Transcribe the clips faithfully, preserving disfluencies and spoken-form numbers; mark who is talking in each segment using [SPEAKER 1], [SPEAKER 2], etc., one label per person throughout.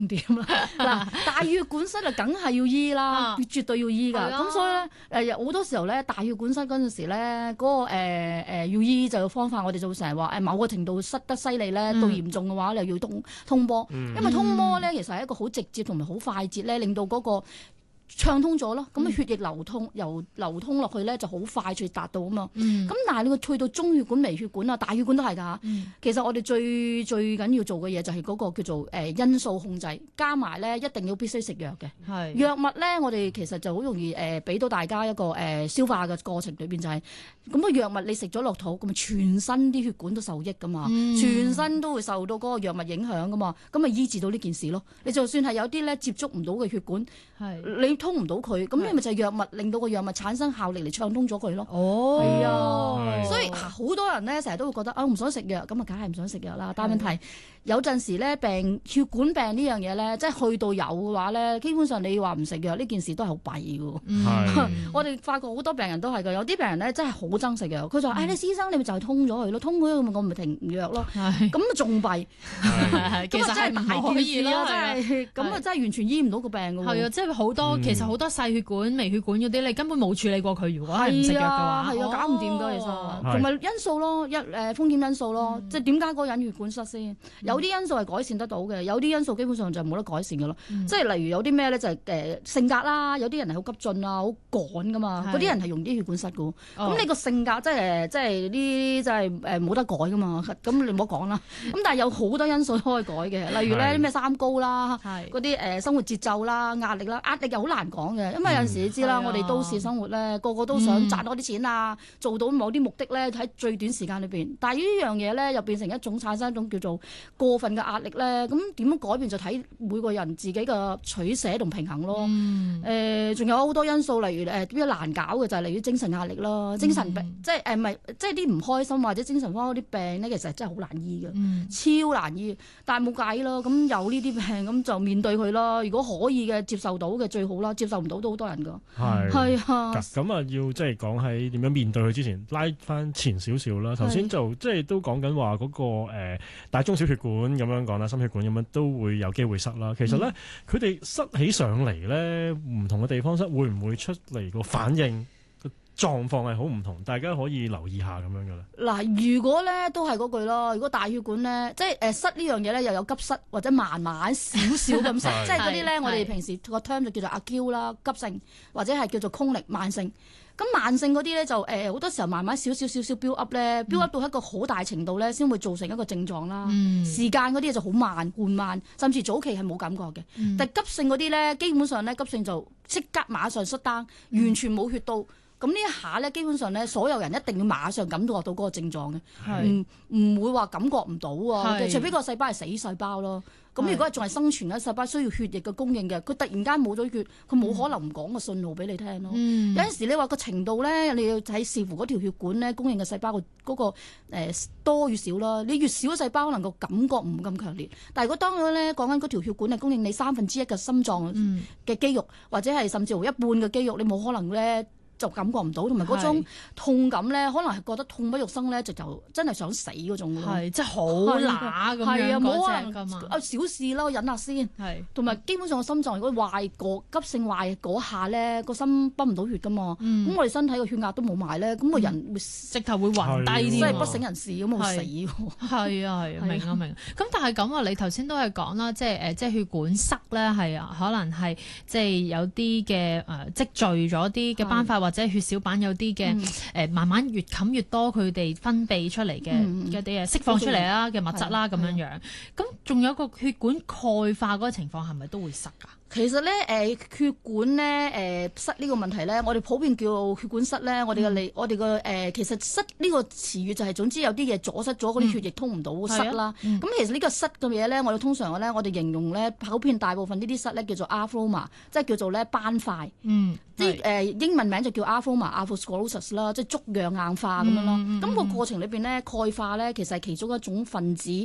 [SPEAKER 1] 點啦。嗱，大血管塞啊，梗係要醫啦，絕對要醫㗎。咁所以咧，誒好多時候咧，大血管塞嗰陣時咧，嗰個誒誒要醫就有方法，我哋就成日話誒某個程度塞得犀利咧，到嚴重嘅話，你又要通通波，因為通波咧其實係一個好直接同埋好快捷咧，令到嗰個暢通咗咯，咁啊血液流通由流通落去咧就好快脆達到啊嘛。咁、嗯、但係你個去到中血管、微血管啊、大血管都係㗎。嗯、其實我哋最最緊要做嘅嘢就係嗰個叫做誒、呃、因素控制，加埋咧一定要必須食藥嘅。係藥物咧，我哋其實就好容易誒俾、呃、到大家一個誒、呃、消化嘅過程裏邊就係、是，咁個藥物你食咗落肚，咁啊全身啲血管都受益㗎嘛，嗯、全身都會受到嗰個藥物影響㗎嘛，咁啊醫治到呢件事咯。你就算係有啲咧接觸唔到嘅血管，係你通唔到佢，咁你咪就係藥物令到個藥物產生效力嚟暢通咗佢咯。哦，係啊，所以好多人咧成日都會覺得啊，我唔想食藥，咁啊梗係唔想食藥啦。但係問題有陣時咧病血管病呢樣嘢咧，即係去到有嘅話咧，基本上你話唔食藥呢件事都係好弊嘅。係，我哋發覺好多病人都係㗎，有啲病人咧真係好憎食藥，佢就話：誒你醫生你咪就係通咗佢咯，通咗佢我咪停藥咯。咁啊仲弊，其實真係大件事咯，真係咁啊真係完全醫唔到個病㗎喎。係啊，即係好多其實好多細血管、微血管嗰啲，你根本冇處理過佢。如果係唔食藥嘅話，係啊，搞唔掂㗎。其實同埋因素咯，一誒風險因素咯，即係點解嗰個人血管塞先？有啲因素係改善得到嘅，有啲因素基本上就冇得改善㗎咯。即係例如有啲咩咧，就係誒性格啦，有啲人係好急進啊，好趕㗎嘛，嗰啲人係容易啲血管塞㗎。咁你個性格即係即係呢，即係誒冇得改㗎嘛。咁你唔好講啦。咁但係有好多因素都可以改嘅，例如咧啲咩三高啦，嗰啲誒生活節奏啦、壓力啦，壓力又好難講嘅，因為有陣時你知啦，我哋都市生活咧，個個都想賺多啲錢啊，做到某啲目的咧，喺最短時間裏邊。但係呢樣嘢咧，又變成一種產生一種叫做過分嘅壓力咧。咁點樣改變就睇每個人自己嘅取捨同平衡咯。誒，仲有好多因素，例如誒比較難搞嘅就係例如精神壓力啦、精神病，即係誒唔係即係啲唔開心或者精神科嗰啲病咧，其實真係好難醫嘅，超難醫。但係冇計咯，咁有呢啲病咁就面對佢啦。如果可以嘅接受到嘅最好啦，接受唔到都好多人㗎。係係啊，
[SPEAKER 2] 咁啊要即係講喺點樣面對佢之前，拉翻前少少啦。頭先就即係都講緊話嗰個誒大中小血管咁樣講啦，心血管咁樣都會有機會塞啦。其實咧，佢哋、嗯、塞起上嚟咧，唔同嘅地方塞會唔會出嚟個反應？狀況係好唔同，大家可以留意下咁樣嘅咧。
[SPEAKER 1] 嗱，如果咧都係嗰句咯，如果大血管咧，即係誒塞呢樣嘢咧，又有急塞或者慢慢少少咁塞，即係嗰啲咧，我哋平時個 term 就叫做阿嬌啦，急性或者係叫做空力慢性。咁慢性嗰啲咧就誒好、呃、多時候慢慢少少少少 build up 咧、嗯、，build up 到一個好大程度咧，先會造成一個症狀啦。嗯、時間嗰啲嘢就好慢緩慢，甚至早期係冇感覺嘅。嗯、但係急性嗰啲咧，基本上咧急性就即刻馬上失單，完全冇血到。咁呢一下咧，基本上咧，所有人一定要馬上感覺到嗰個症狀嘅，唔唔會話感覺唔到喎。除非個細胞係死細胞咯。咁如果仲係生存嘅細胞需要血液嘅供應嘅，佢突然間冇咗血，佢冇可能唔講個信號俾你聽咯。嗯、有陣時你話個程度咧，你要睇視乎嗰條血管咧供應嘅細胞個嗰個誒多與少啦。你越少細胞，可能個感覺唔咁強烈。但係如果當佢咧講緊嗰條血管係供應你三分之一嘅心臟嘅肌肉，嗯、或者係甚至乎一半嘅肌肉，你冇可能咧。就感覺唔到，同埋嗰種痛感咧，可能係覺得痛不欲生咧，就就真係想死嗰種咯。係，即係好乸咁樣。係啊，冇可能啊，小事啦，忍下先。係，同埋基本上個心臟如果壞過急性壞嗰下咧，個心泵唔到血噶嘛。咁我哋身體個血壓都冇埋咧，咁個人會直頭會暈低，即係不省人事咁，好死喎。係啊係啊，明啊明。咁但係咁啊，你頭先都係講啦，即係誒，即係血管塞咧，係啊，可能係即係有啲嘅誒積聚咗啲嘅斑塊或。或者血小板有啲嘅誒，慢慢越冚越多，佢哋分泌出嚟嘅嘅啲誒釋放出嚟啦嘅物質啦，咁樣樣。咁仲有個血管鈣化嗰個情況係咪都會塞㗎？其實咧，誒、呃、血管咧，誒、呃、塞呢個問題咧，我哋普遍叫血管塞咧，我哋嘅理，我哋嘅誒，其實塞呢個詞語就係總之有啲嘢阻塞咗嗰啲血液通唔到塞啦。咁、嗯嗯、其實呢個塞嘅嘢咧，我哋通常嘅咧，我哋形容咧，普遍大部分呢啲塞咧叫做 atheroma，即係叫做咧斑塊。嗯，即係誒英文名就叫 atheroma、atherosclerosis 啦，即係粥樣硬化咁樣咯。咁、嗯嗯、個過程裏邊咧，鈣化咧其實係其中一種分子。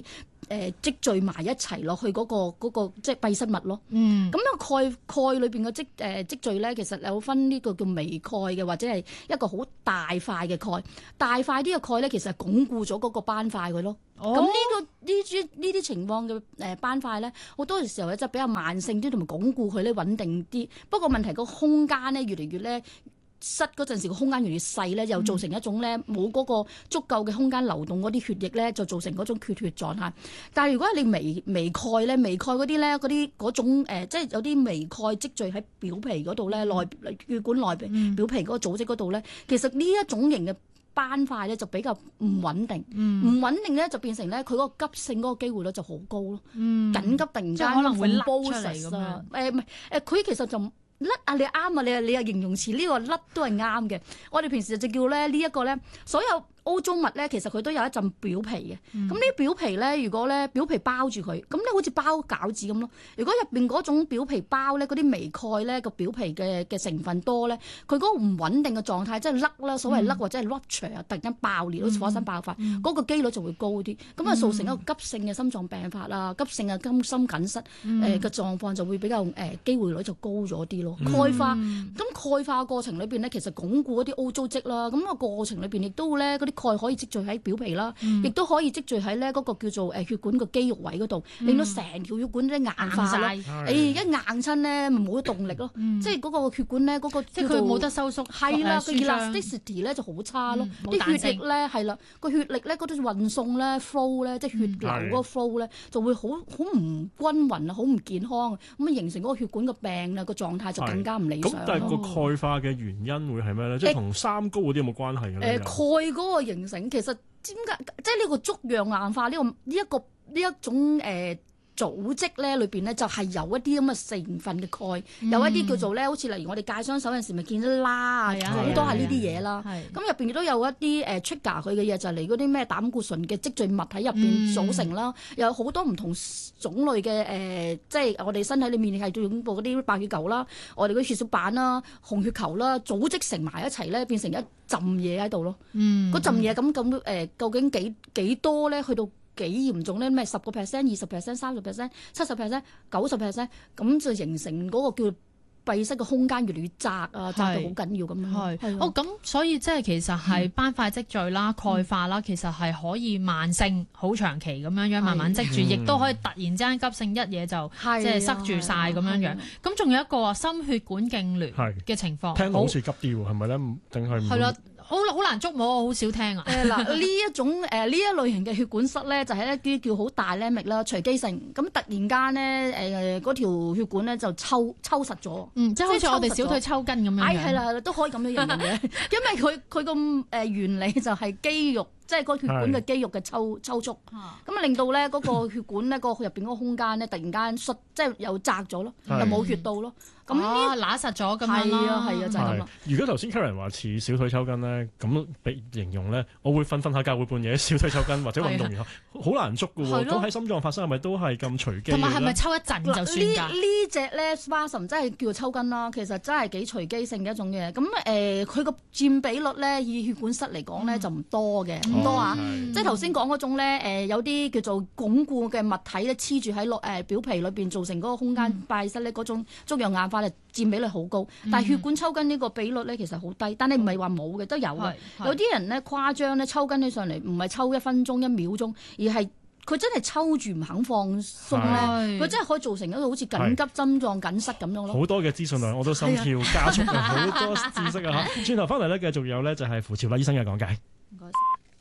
[SPEAKER 1] 誒積聚埋一齊落去嗰、嗰個嗰、嗰個即係閉塞物咯。
[SPEAKER 3] 嗯，
[SPEAKER 1] 咁樣鈣鈣裏邊嘅積誒積聚咧，其實有分呢個叫微鈣嘅，或者係一個好大塊嘅鈣。大塊啲嘅鈣咧，其實係鞏固咗嗰個斑塊嘅咯。咁呢、
[SPEAKER 3] 哦
[SPEAKER 1] 這個呢啲呢啲情況嘅誒斑塊咧，好多時候咧就比較慢性啲，同埋鞏固佢咧穩定啲。不過問題個空間咧越嚟越咧塞嗰陣時，個空間越嚟越細咧，又造成一種咧冇嗰個足夠嘅空間流動嗰啲血液咧，就造成嗰種缺血狀態。但係如果你微微鈣咧，微鈣嗰啲咧，嗰啲嗰種、呃、即係有啲微鈣積聚喺表皮嗰度咧，內血管內皮、嗯、表皮嗰個組織嗰度咧，其實呢一種型嘅斑塊咧就比較唔穩定，唔、嗯、穩定咧就變成咧佢嗰個急性嗰個機會率就好高咯。嗯、緊急突然間
[SPEAKER 3] 可能會甩
[SPEAKER 1] 出
[SPEAKER 3] 嚟咁樣。
[SPEAKER 1] 誒唔係誒，佢其實就甩啊！你啱啊！你啊你啊形容詞呢個甩都係啱嘅。我哋平時就叫咧呢一個咧所有歐洲物咧，其實佢都有一陣表皮嘅。咁呢、嗯、表皮咧，如果咧表皮包住佢，咁咧好似包餃子咁咯。如果入邊嗰種表皮包咧，嗰啲微鈣咧個表皮嘅嘅成分多咧，佢嗰個唔穩定嘅狀態，即係甩啦，所謂甩或者係 rupture 啊，突然間爆裂，好似火山爆發，嗰、嗯、個機率就會高啲。咁啊，造成一個急性嘅心臟病發啊，急性嘅心心梗塞誒嘅狀況就會比較誒機會率就高咗啲咯。鈣、嗯、化咁鈣化過程裏邊咧，其實鞏固一啲歐洲積啦。咁、那個過程裏邊亦都咧嗰啲鈣可以積聚喺表皮啦，亦都、嗯、可以積聚喺咧嗰個叫做誒血管個肌肉位嗰度，嗯、令到成條血管咧硬化啦。誒一硬親咧，咪冇咗動力咯。嗯、即係嗰個血管咧，嗰、那個
[SPEAKER 3] 即係佢冇得收縮，
[SPEAKER 1] 係啦，個 elasticity 咧就好差咯。啲、嗯、血液咧係啦，個血力咧嗰啲運送咧 flow 咧，即係血流嗰個 flow 咧，就會好好唔均勻啊，好唔健康啊，咁啊形成嗰個血管個病啊個狀態就更加唔理想。
[SPEAKER 2] 咁但係個鈣化嘅原因會係咩咧？即係同三高嗰啲有冇關係嘅咧？
[SPEAKER 1] 誒鈣嗰個形成其實點解即係呢個粥樣硬化呢、呢個呢一、呢個呢一種誒。呃組織咧裏邊咧就係有一啲咁嘅成分嘅鈣，嗯、有一啲叫做咧，好似例如我哋戒雙手嗰陣時咪見到啦啊，好多係呢啲嘢啦。咁入邊亦都有一啲誒 trigger 佢嘅嘢，就係嚟嗰啲咩膽固醇嘅積聚物喺入邊組成啦，嗯、有好多唔同種類嘅誒、呃，即係我哋身體裏面係總部嗰啲白血球啦，我哋嗰啲血小板啦、紅血球啦，組織成埋一齊咧，變成一浸嘢喺度咯。嗰浸嘢咁咁誒，究竟幾幾多咧？去到幾嚴重咧？咩十個 percent、二十 percent、三十 percent、七十 percent、九十 percent，咁就形成嗰個叫閉塞嘅空間越嚟越窄啊，窄到好緊要咁樣。係
[SPEAKER 3] 係哦，咁所以即係其實係斑塊積聚啦、鈣化啦，其實係可以慢性、好長期咁樣樣慢慢積住，亦都可以突然之間急性一嘢就即係塞住晒咁樣樣。咁仲有一個心血管痙攣嘅情況，
[SPEAKER 2] 聽到好似急啲喎，係咪咧？定係
[SPEAKER 3] 係啦。好好難捉摸，我好少聽啊！
[SPEAKER 1] 誒嗱，呢一種誒呢、呃、一類型嘅血管塞咧，就係一啲叫好大 dynamic 啦，隨機性。咁突然間咧，誒嗰條血管咧就抽抽實咗。嗯，即係好似我哋小腿抽筋咁樣。係係啦，都可以咁樣形容嘅，因為佢佢個誒原理就係肌肉。即係個血管嘅肌肉嘅抽抽搐，咁啊令到咧嗰個血管咧個入邊嗰個空間咧突然間縮，即係又窄咗咯，又冇血道咯。咁呢揦實咗咁樣咯。係啊係啊，就係咁啦。
[SPEAKER 2] 如果頭先 Karen 話似小腿抽筋咧，咁俾形容咧，我會瞓瞓下覺會半夜小腿抽筋或者運動完後好難捉㗎喎。咁喺心臟發生係咪都係咁隨機？
[SPEAKER 3] 同埋係咪抽一陣就算㗎？
[SPEAKER 1] 呢隻咧 spasm 真係叫抽筋啦，其實真係幾隨機性嘅一種嘢。咁誒佢個佔比率咧以血管塞嚟講咧就唔多嘅。多啊！嗯、即係頭先講嗰種咧，誒、呃、有啲叫做鞏固嘅物體咧黐住喺落誒表皮裏邊，造成嗰個空間閉塞咧，嗰種粥樣硬化咧佔比率好高。嗯、但係血管抽筋呢個比率咧其實好低，但係唔係話冇嘅，都有嘅。有啲人咧誇張咧抽筋起上嚟，唔係抽一分鐘一秒鐘，而係佢真係抽住唔肯放鬆咧，佢是真係可以造成一個好似緊急心臟緊塞咁樣咯。好
[SPEAKER 2] 多嘅資訊量，我都心跳加速啊！好多知識啊嚇。轉頭翻嚟咧，繼續有咧就係扶朝麗醫生嘅講解。唔該。